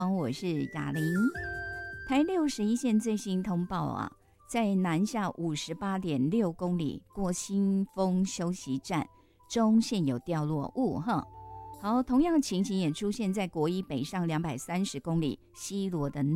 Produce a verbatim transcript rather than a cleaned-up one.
我是雅玲。台六十一线最新通报啊，在南下五十八点六公里过新丰休息站中线有掉落物哈。好，同样情形也出现在国一北上两百三十公里西螺的